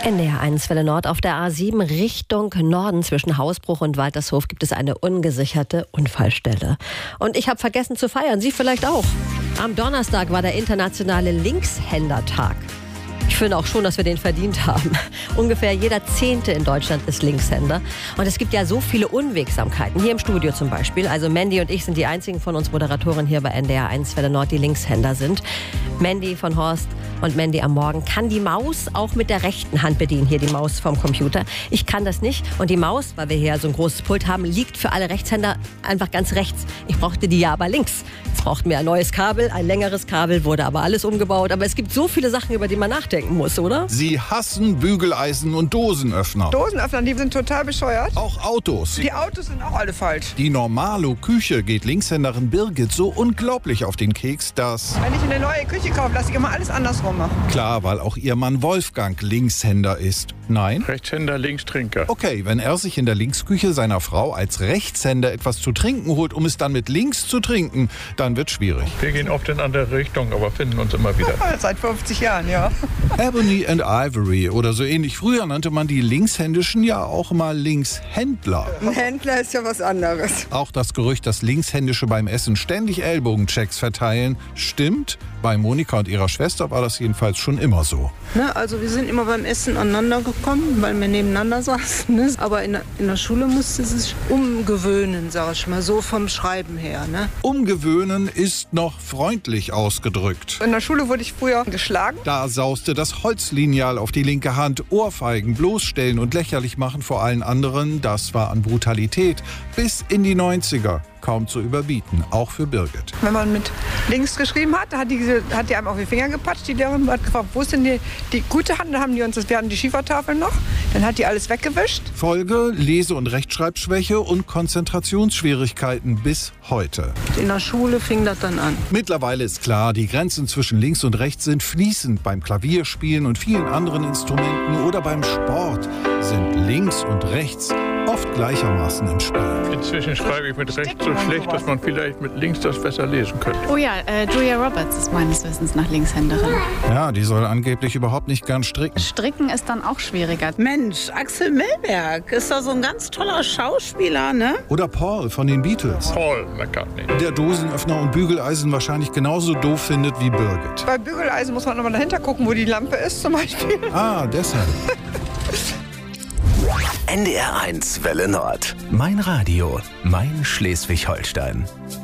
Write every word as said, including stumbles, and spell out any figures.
N D R eins Welle Nord auf der A sieben Richtung Norden zwischen Hausbruch und Waltershof gibt es eine ungesicherte Unfallstelle. Und ich habe vergessen zu feiern, Sie vielleicht auch. Am Donnerstag war der internationale Linkshändertag. Ich finde auch schon, dass wir den verdient haben. Ungefähr jeder Zehnte in Deutschland ist Linkshänder. Und es gibt ja so viele Unwegsamkeiten. Hier im Studio zum Beispiel. Also Mandy und ich sind die einzigen von uns Moderatoren hier bei N D R eins Welle Nord, die Linkshänder sind. Mandy von Horst und Mandy am Morgen kann die Maus auch mit der rechten Hand bedienen. Hier die Maus vom Computer. Ich kann das nicht. Und die Maus, weil wir hier so ein großes Pult haben, liegt für alle Rechtshänder einfach ganz rechts. Ich brauchte die ja aber links. Jetzt brauchten wir ein neues Kabel, ein längeres Kabel, wurde aber alles umgebaut. Aber es gibt so viele Sachen, über die man nachdenken muss, oder? Sie hassen Bügeleisen und Dosenöffner. Dosenöffner, die sind total bescheuert. Auch Autos. Die Autos sind auch alle falsch. Die Normalo-Küche geht Linkshänderin Birgit so unglaublich auf den Keks, dass... Wenn ich eine neue Küche kaufe, lasse ich immer alles andersrum machen. Klar, weil auch ihr Mann Wolfgang Linkshänder ist. Nein? Rechtshänder, Linkstrinker. Okay, wenn er sich in der Linksküche seiner Frau als Rechtshänder etwas zu trinken holt, um es dann mit links zu trinken, dann wird schwierig. Wir gehen oft in andere Richtung, aber finden uns immer wieder. Seit fünfzig Jahren, ja. Ebony and Ivory oder so ähnlich. Früher nannte man die Linkshändischen ja auch mal Linkshändler. Ein Händler ist ja was anderes. Auch das Gerücht, dass Linkshändische beim Essen ständig Ellbogenchecks verteilen, stimmt. Bei Monika und ihrer Schwester war das jedenfalls schon immer so. Ne, also wir sind immer beim Essen aneinander gekommen, weil wir nebeneinander saßen. Ne? Aber in der, in der Schule musste sie sich umgewöhnen, sag ich mal, so vom Schreiben her. Ne? Umgewöhnen ist noch freundlich ausgedrückt. In der Schule wurde ich früher geschlagen. Da sauste das Holzlineal auf die linke Hand. Ohrfeigen, bloßstellen und lächerlich machen vor allen anderen, das war an Brutalität bis in die neunziger. Kaum zu überbieten, auch für Birgit. Wenn man mit links geschrieben hat, hat die, hat die einem auf die Finger gepatscht. Die Lehrerin hat gefragt, wo ist denn die, die gute Hand? Dann haben die uns, wir hatten die Schiefertafel noch. Dann hat die alles weggewischt. Folge: Lese- und Rechtschreibschwäche und Konzentrationsschwierigkeiten bis heute. In der Schule fing das dann an. Mittlerweile ist klar, die Grenzen zwischen links und rechts sind fließend. Beim Klavierspielen und vielen anderen Instrumenten oder beim Sport sind links und rechts oft gleichermaßen im Spiel. Inzwischen schreibe ich mit rechts so schlecht, dass man vielleicht mit links das besser lesen könnte. Oh ja, äh, Julia Roberts ist meines Wissens nach Linkshänderin. Ja, die soll angeblich überhaupt nicht gern stricken. Stricken ist dann auch schwieriger. Mensch, Axel Milberg ist da so ein ganz toller Schauspieler, ne? Oder Paul von den Beatles. Paul McCartney. Der Dosenöffner und Bügeleisen wahrscheinlich genauso doof findet wie Birgit. Bei Bügeleisen muss man nochmal dahinter gucken, wo die Lampe ist zum Beispiel. Ah, deshalb. N D R eins Welle Nord. Mein Radio, mein Schleswig-Holstein.